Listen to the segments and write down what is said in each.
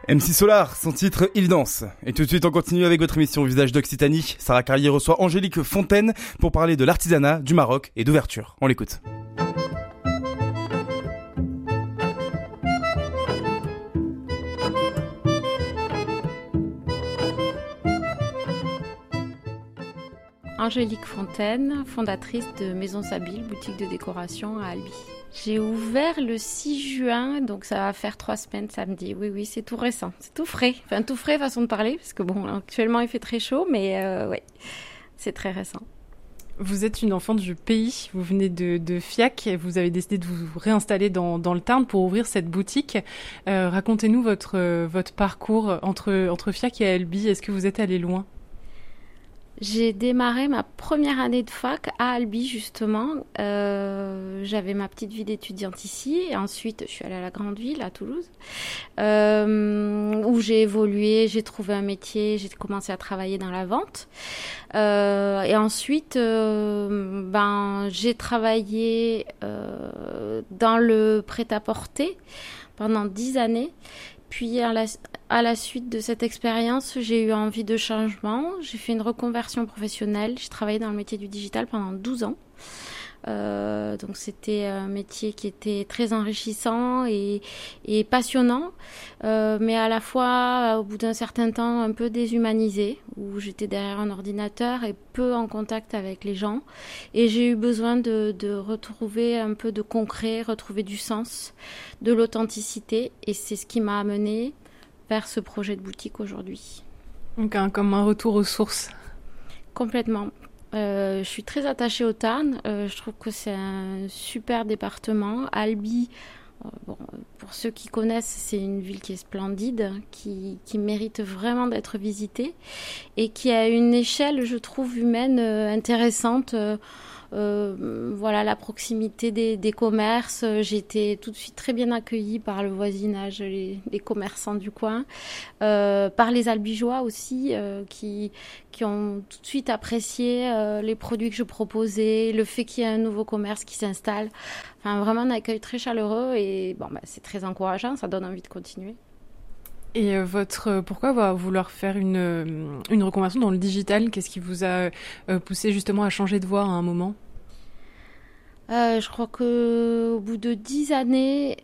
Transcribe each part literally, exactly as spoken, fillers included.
M C Solar, son titre Il danse. Et tout de suite on continue avec votre émission Visage d'Occitanie. Sarah Carlier reçoit Angélique Fontaine pour parler de l'artisanat, du Maroc et d'ouverture. On l'écoute. Angélique Fontaine, fondatrice de Maison Sabile, boutique de décoration à Albi. J'ai ouvert le six juin, donc ça va faire trois semaines samedi. Oui, oui, c'est tout récent, c'est tout frais. Enfin, tout frais façon de parler, parce que bon, actuellement il fait très chaud, mais euh, ouais, c'est très récent. Vous êtes une enfant du pays, vous venez de, de Fiac, et vous avez décidé de vous réinstaller dans, dans le Tarn pour ouvrir cette boutique. Euh, racontez-nous votre, euh, votre parcours entre, entre Fiac et Albi. Est-ce que vous êtes allé loin ? J'ai démarré ma première année de fac à Albi, justement. Euh, j'avais ma petite vie d'étudiante ici. Et ensuite, je suis allée à la grande ville, à Toulouse, euh, où j'ai évolué, j'ai trouvé un métier, j'ai commencé à travailler dans la vente. Euh, et ensuite, euh, ben, j'ai travaillé euh, dans le prêt-à-porter pendant dix années. Puis à la, à la suite de cette expérience, j'ai eu envie de changement. J'ai fait une reconversion professionnelle. J'ai travaillé dans le métier du digital pendant douze ans. Euh, donc c'était un métier qui était très enrichissant et, et passionnant, euh, mais à la fois, au bout d'un certain temps, un peu déshumanisé, où j'étais derrière un ordinateur et peu en contact avec les gens. Et j'ai eu besoin de, de retrouver un peu de concret, retrouver du sens, de l'authenticité. Et c'est ce qui m'a amenée vers ce projet de boutique aujourd'hui. Donc un, comme un retour aux sources. Complètement. Euh, je suis très attachée au Tarn. Euh, je trouve que c'est un super département. Albi, euh, bon, pour ceux qui connaissent, c'est une ville qui est splendide, qui, qui mérite vraiment d'être visitée et qui a une échelle, je trouve, humaine euh, intéressante. Euh, Euh, voilà, la proximité des, des commerces. J'ai été tout de suite très bien accueillie par le voisinage, les, les commerçants du coin, euh, par les Albigeois aussi, euh, qui, qui ont tout de suite apprécié euh, les produits que je proposais, le fait qu'il y ait un nouveau commerce qui s'installe. Enfin, vraiment un accueil très chaleureux et bon, bah, c'est très encourageant, ça donne envie de continuer. Et euh, votre, pourquoi va vouloir faire une, une reconversion dans le digital ? Qu'est-ce qui vous a euh, poussé justement à changer de voie à un moment ? Euh, je crois qu'au bout de dix années,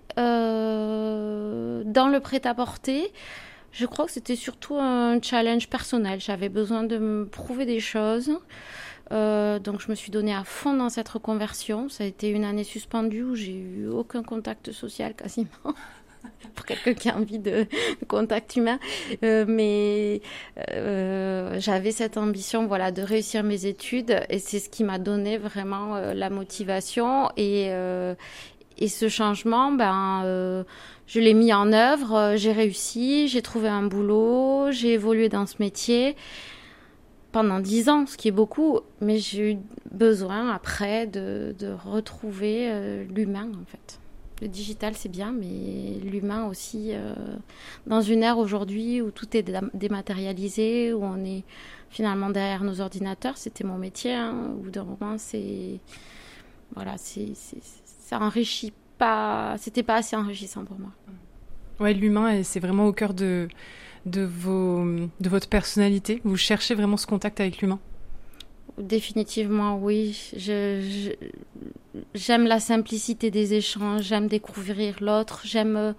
euh, dans le prêt-à-porter, je crois que c'était surtout un challenge personnel. J'avais besoin de me prouver des choses. Euh, donc je me suis donnée à fond dans cette reconversion. Ça a été une année suspendue où j'ai eu aucun contact social quasiment. Pour quelqu'un qui a envie de, de contact humain, euh, mais euh, j'avais cette ambition, voilà, de réussir mes études et c'est ce qui m'a donné vraiment euh, la motivation et euh, et ce changement, ben euh, je l'ai mis en œuvre, j'ai réussi, j'ai trouvé un boulot, j'ai évolué dans ce métier pendant dix ans, ce qui est beaucoup, mais j'ai eu besoin après de de retrouver euh, l'humain en fait. Le digital, c'est bien, mais l'humain aussi, euh, dans une ère aujourd'hui où tout est dématérialisé, où on est finalement derrière nos ordinateurs, c'était mon métier, hein, au bout d'un moment, c'est... Voilà, c'est, c'est, ça enrichit pas... C'était pas assez enrichissant pour moi. Ouais, l'humain, c'est vraiment au cœur de, de, vos, de votre personnalité. Vous cherchez vraiment ce contact avec l'humain ? Définitivement, oui. Je, je, j'aime la simplicité des échanges, j'aime découvrir l'autre, j'aime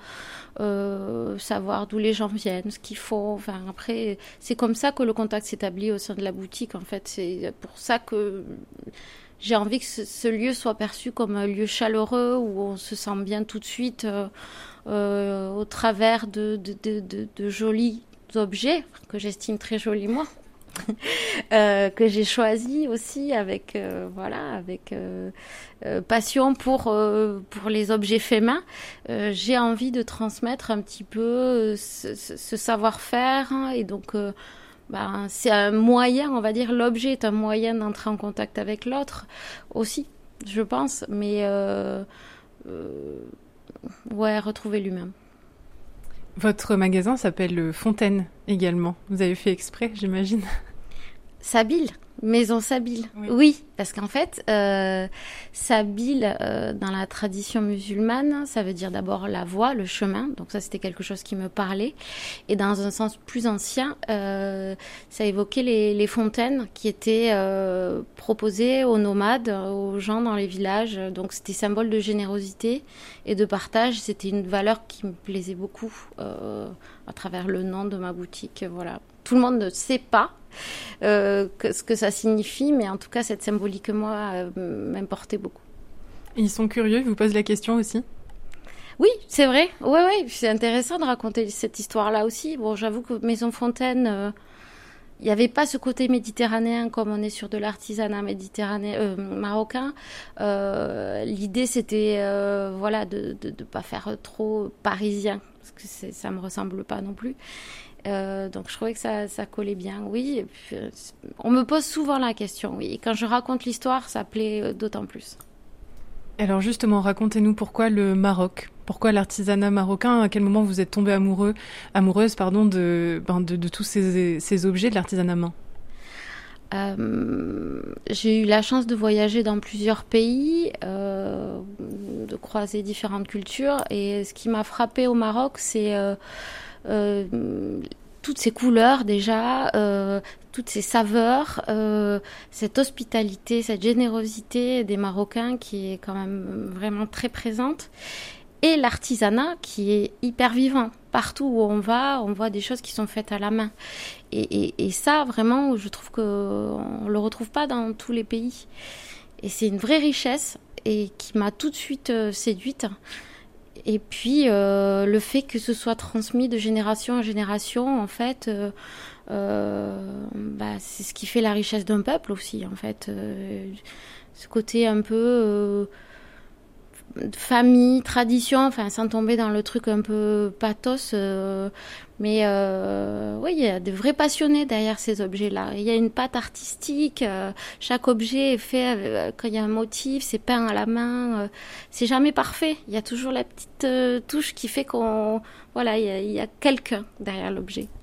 euh, savoir d'où les gens viennent, ce qu'il faut. Enfin, après, c'est comme ça que le contact s'établit au sein de la boutique. En fait, c'est pour ça que j'ai envie que ce, ce lieu soit perçu comme un lieu chaleureux où on se sent bien tout de suite euh, euh, au travers de, de, de, de, de jolis objets que j'estime très jolis moi. euh, que j'ai choisi aussi avec euh, voilà avec euh, euh, passion pour euh, pour les objets faits main. Euh, j'ai envie de transmettre un petit peu euh, ce, ce, ce savoir-faire hein, et donc euh, bah, c'est un moyen, on va dire, l'objet est un moyen d'entrer en contact avec l'autre aussi, je pense, mais euh, euh, ouais, retrouver l'humain. Votre magasin s'appelle Fontaine également. Vous avez fait exprès, j'imagine. Sabile, Maison Sabile. Oui. oui. parce qu'en fait, euh, Sabil, euh, dans la tradition musulmane, ça veut dire d'abord la voie, le chemin. Donc ça, c'était quelque chose qui me parlait. Et dans un sens plus ancien, euh, ça évoquait les, les fontaines qui étaient euh, proposées aux nomades, aux gens dans les villages. Donc c'était symbole de générosité et de partage. C'était une valeur qui me plaisait beaucoup euh, à travers le nom de ma boutique. Voilà. Tout le monde ne sait pas euh, que, ce que ça signifie, mais en tout cas, cette symbolique, moi, euh, m'importait beaucoup. Et ils sont curieux, ils vous posent la question aussi? Oui, c'est vrai. Oui, oui, c'est intéressant de raconter cette histoire-là aussi. Bon, j'avoue que Maison Fontaine, il euh, n'y avait pas ce côté méditerranéen comme on est sur de l'artisanat méditerranéen euh, marocain. Euh, l'idée, c'était euh, voilà, de ne pas faire trop parisien, parce que c'est, ça ne me ressemble pas non plus. Euh, donc je trouvais que ça, ça collait bien, oui. Et puis, euh, on me pose souvent la question, oui. Et quand je raconte l'histoire, ça plaît euh, d'autant plus. Alors justement, racontez-nous pourquoi le Maroc, pourquoi l'artisanat marocain, à quel moment vous êtes tombée amoureux, amoureuse pardon, de, ben de, de tous ces, ces objets de l'artisanat main. Euh, j'ai eu la chance de voyager dans plusieurs pays, euh, de croiser différentes cultures. Et ce qui m'a frappée au Maroc, c'est... Euh, Euh, toutes ces couleurs déjà, euh, toutes ces saveurs, euh, cette hospitalité, cette générosité des Marocains qui est quand même vraiment très présente, et l'artisanat qui est hyper vivant. Partout où on va, on voit des choses qui sont faites à la main. Et, et, et ça, vraiment, je trouve qu'on ne le retrouve pas dans tous les pays. Et c'est une vraie richesse et qui m'a tout de suite euh, séduite. Et puis, euh, le fait que ce soit transmis de génération en génération, en fait, euh, euh, bah, c'est ce qui fait la richesse d'un peuple aussi, en fait. Euh, ce côté un peu euh, famille, tradition, enfin, sans tomber dans le truc un peu pathos. Euh, mais euh, oui, il y a des vrais passionnés derrière ces objets-là. Il y a une patte artistique. Euh, chaque objet est fait euh, quand il y a un motif, c'est peint à la main. Euh, c'est jamais parfait. Il y a toujours la petite euh, touche qui fait qu'on, voilà, il y a, il y a quelqu'un derrière l'objet.